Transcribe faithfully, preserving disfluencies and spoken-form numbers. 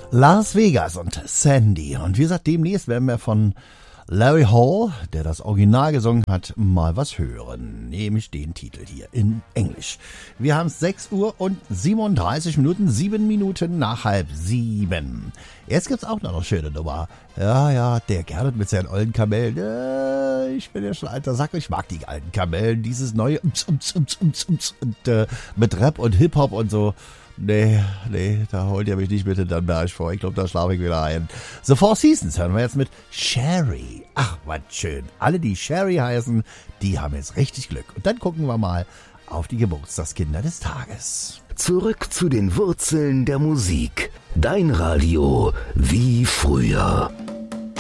Las Vegas und Sandy. Und wie gesagt, demnächst werden wir von Larry Hall, der das Original gesungen hat, mal was hören. Nämlich den Titel hier in Englisch. Wir haben es sechs Uhr und siebenunddreißig Minuten, sieben Minuten nach halb sieben. Jetzt gibt's auch noch eine schöne Nummer. Ja, ja, der Gernot mit seinen alten Kamellen. Äh, ich bin ja schon alter Sack, ich mag die alten Kamellen. Dieses neue Ums, Ums, Ums, Ums, Ums, und äh, mit Rap und Hip-Hop und so. Nee, nee, da holt ihr mich nicht mit in den Berg vor. Ich glaube, da schlafe ich wieder ein. The Four Seasons hören wir jetzt mit Sherry. Ach, was schön. Alle, die Sherry heißen, die haben jetzt richtig Glück. Und dann gucken wir mal auf die Geburtstagskinder des Tages. Zurück zu den Wurzeln der Musik. Dein Radio wie früher.